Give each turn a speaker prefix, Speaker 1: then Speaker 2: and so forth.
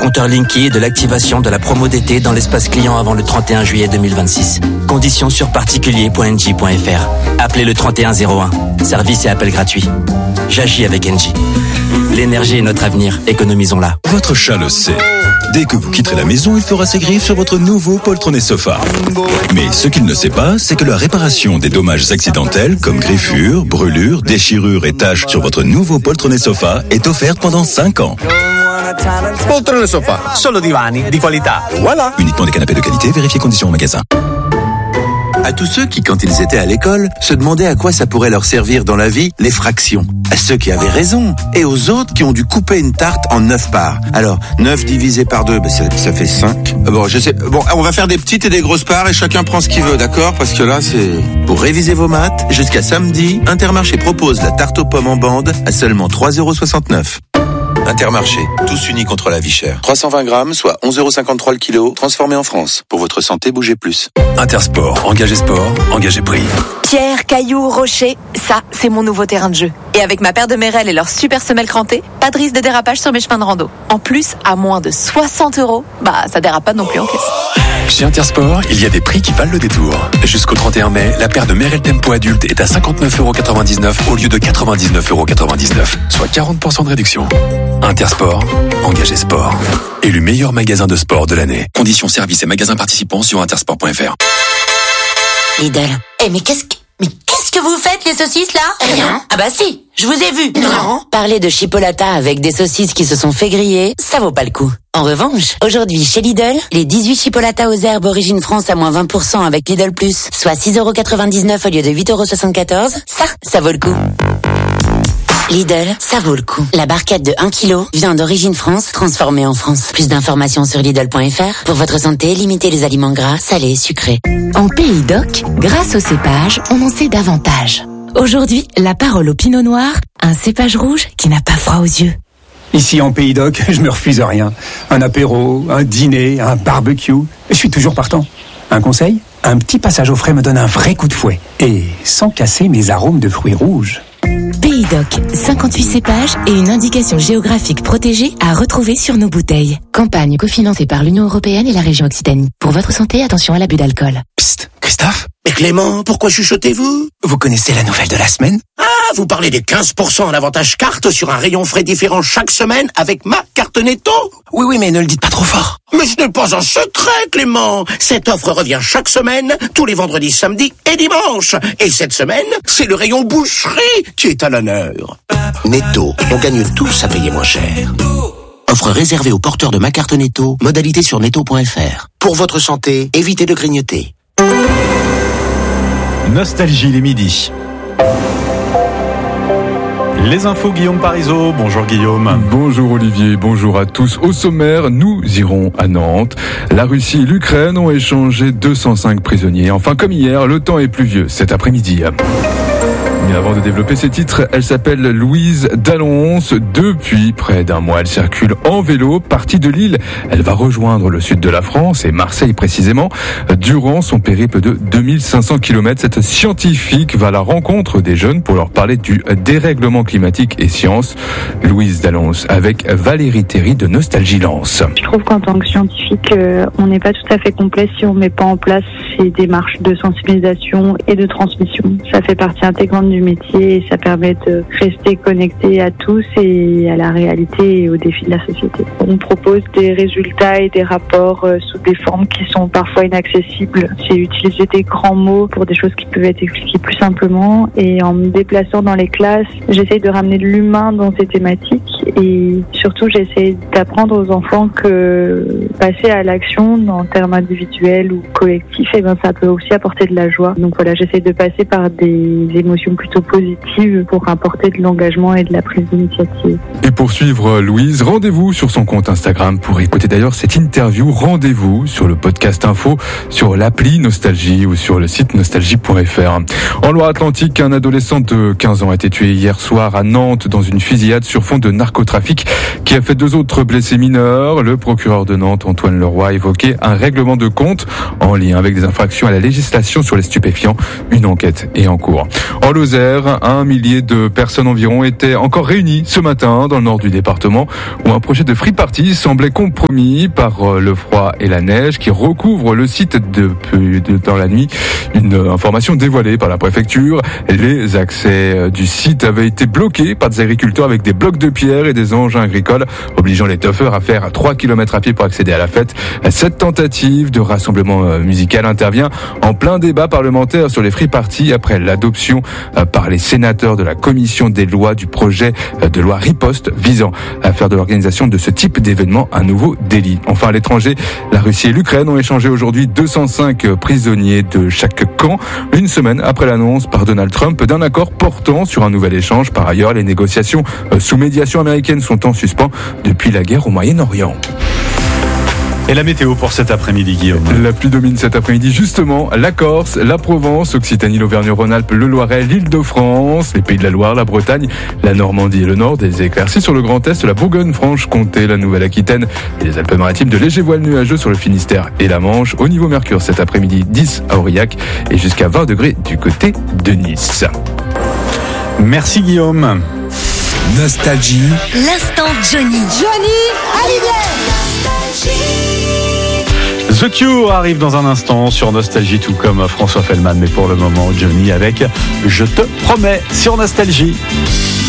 Speaker 1: compteur Linky et de l'activation de la promo d'été dans l'espace client avant le 31 juillet 2026. Conditions sur particulier.engie.fr. Appelez le 3101. Service et appel gratuit. J'agis avec Engie. L'énergie est notre avenir, économisons-la.
Speaker 2: Votre chat le sait. Dès que vous quitterez la maison, il fera ses griffes sur votre nouveau poltronné sofa. Mais ce qu'il ne sait pas, c'est que la réparation des dommages accidentels comme griffures, brûlures, déchirures et taches sur votre nouveau poltronné sofa est offerte pendant 5 ans.
Speaker 3: Poltrone sofa, solo divani di qualità. Voilà.
Speaker 2: Uniquement des canapés de qualité, vérifiez conditions au magasin.
Speaker 4: À tous ceux qui, quand ils étaient à l'école, se demandaient à quoi ça pourrait leur servir dans la vie, les fractions. À ceux qui avaient raison. Et aux autres qui ont dû couper une tarte en 9 parts. Alors, 9 divisé par 2, ça fait 5. Bon, je sais. Bon, on va faire des petites et des grosses parts et chacun prend ce qu'il veut, d'accord? Parce que là, c'est... Pour réviser vos maths, jusqu'à samedi, Intermarché propose la tarte aux pommes en bande à seulement 3,69 €. Intermarché, tous unis contre la vie chère. 320 grammes, soit 11,53 € le kilo, transformé en France. Pour votre santé, bougez plus.
Speaker 5: Intersport, engagez sport, engagez prix.
Speaker 6: Pierre, cailloux, rocher, ça, c'est mon nouveau terrain de jeu. Et avec ma paire de Merrell et leur super semelle crantée, pas de risque de dérapage sur mes chemins de rando. En plus, à moins de 60 €, ça dérape pas non plus en caisse.
Speaker 5: Chez Intersport, il y a des prix qui valent le détour. Jusqu'au 31 mai, la paire de Merrell Tempo adulte est à 59,99 € au lieu de 99,99 €, soit 40% de réduction. Intersport, engagez sport. Élu meilleur magasin de sport de l'année. Conditions services et magasins participants sur intersport.fr.
Speaker 7: Lidl. Mais qu'est-ce que vous faites, les saucisses, là? Rien. Ah bah si, je vous ai vu. Non. Parler de chipolata avec des saucisses qui se sont fait griller, ça vaut pas le coup. En revanche, aujourd'hui, chez Lidl, les 18 chipolatas aux herbes Origine France à moins 20% avec Lidl Plus, soit 6,99 € au lieu de 8,74 €, ça vaut le coup. Lidl, ça vaut le coup. La barquette de 1 kg vient d'Origine France, transformée en France. Plus d'informations sur Lidl.fr. Pour votre santé, limitez les aliments gras, salés, sucrés.
Speaker 8: En Pays d'Oc, grâce au cépage, on en sait davantage. Aujourd'hui, la parole au pinot noir, un cépage rouge qui n'a pas froid aux yeux.
Speaker 9: Ici en Pays d'Oc, je me refuse rien. Un apéro, un dîner, un barbecue, je suis toujours partant. Un conseil ? Un petit passage au frais me donne un vrai coup de fouet. Et sans casser mes arômes de fruits rouges.
Speaker 8: Pays d'Oc, 58 cépages et une indication géographique protégée à retrouver sur nos bouteilles. Campagne cofinancée par l'Union européenne et la région Occitanie. Pour votre santé, attention à l'abus d'alcool.
Speaker 10: Psst, Christophe? Mais Clément, pourquoi chuchotez-vous? Vous connaissez la nouvelle de la semaine? Ah, vous parlez des 15% en avantage carte sur un rayon frais différent chaque semaine avec ma carte Netto? Oui, mais ne le dites pas trop fort. Mais ce n'est pas un secret, Clément. Cette offre revient chaque semaine, tous les vendredis, samedis et dimanches. Et cette semaine, c'est le rayon boucherie qui est à l'honneur. Netto, on gagne tous à payer moins cher. Offre réservée aux porteurs de ma carte Netto, modalité sur netto.fr. Pour votre santé, évitez de grignoter.
Speaker 11: Nostalgie les midis. Les infos, Guillaume Parisot. Bonjour Guillaume.
Speaker 12: Bonjour Olivier, bonjour à tous. Au sommaire, nous irons à Nantes. La Russie et l'Ukraine ont échangé 205 prisonniers. Enfin, comme hier, le temps est pluvieux cet après-midi. Mais avant de développer ses titres, elle s'appelle Louise Dallonce. Depuis près d'un mois, elle circule en vélo, partie de Lille. Elle va rejoindre le sud de la France, et Marseille précisément. Durant son périple de 2500 km, cette scientifique va à la rencontre des jeunes pour leur parler du dérèglement climatique et science. Louise Dallonce avec Valérie Théry de Nostalgie Lance.
Speaker 13: Je trouve qu'en tant que scientifique, on n'est pas tout à fait complet si on ne met pas en place ces démarches de sensibilisation et de transmission. Ça fait partie intégrante du métier et ça permet de rester connecté à tous et à la réalité et aux défis de la société. On propose des résultats et des rapports sous des formes qui sont parfois inaccessibles. C'est utiliser des grands mots pour des choses qui peuvent être expliquées plus simplement, et en me déplaçant dans les classes, j'essaie de ramener de l'humain dans ces thématiques et surtout j'essaie d'apprendre aux enfants que passer à l'action en termes individuels ou collectifs, ça peut aussi apporter de la joie. Donc voilà, j'essaie de passer par des émotions plutôt positives pour apporter de l'engagement et de la prise d'initiative.
Speaker 12: Et pour suivre Louise, rendez-vous sur son compte Instagram pour écouter d'ailleurs cette interview. Rendez-vous sur le podcast info, sur l'appli Nostalgie ou sur le site nostalgie.fr. En Loire-Atlantique, un adolescent de 15 ans a été tué hier soir à Nantes dans une fusillade sur fond de narcotrafic. narcotrafic qui a fait 2 autres blessés mineurs. Le procureur de Nantes, Antoine Leroy, a évoqué un règlement de compte en lien avec des infractions à la législation sur les stupéfiants. Une enquête est en cours. En Lozère, 1 millier de personnes environ étaient encore réunies ce matin dans le nord du département où un projet de free party semblait compromis par le froid et la neige qui recouvrent le site dans la nuit. Une information dévoilée par la préfecture. Les accès du site avaient été bloqués par des agriculteurs avec des blocs de pierre et des engins agricoles, obligeant les teufeurs à faire 3 km à pied pour accéder à la fête. Cette tentative de rassemblement musical intervient en plein débat parlementaire sur les free parties après l'adoption par les sénateurs de la commission des lois du projet de loi riposte visant à faire de l'organisation de ce type d'événement un nouveau délit. Enfin, à l'étranger, la Russie et l'Ukraine ont échangé aujourd'hui 205 prisonniers de chaque camp, une semaine après l'annonce par Donald Trump d'un accord portant sur un nouvel échange. Par ailleurs, les négociations sous médiation américaine sont en suspens depuis la guerre au Moyen-Orient.
Speaker 11: Et la météo pour cet après-midi, Guillaume?
Speaker 12: La pluie domine cet après-midi, justement, la Corse, la Provence, Occitanie, l'Auvergne-Rhône-Alpes, le Loiret, l'Île-de-France, les Pays de la Loire, la Bretagne, la Normandie et le Nord, des éclaircies sur le Grand Est, la Bourgogne-Franche-Comté, la Nouvelle-Aquitaine et les Alpes-Maritimes, de légers voiles nuageux sur le Finistère et la Manche. Au niveau Mercure cet après-midi, 10 à Aurillac et jusqu'à 20 degrés du côté de Nice.
Speaker 11: Merci Guillaume.
Speaker 14: Nostalgie.
Speaker 15: L'instant Johnny. Johnny Hallyday.
Speaker 11: The Cure arrive dans un instant sur Nostalgie, tout comme François Fellman. Mais pour le moment, Johnny avec Je te promets sur Nostalgie.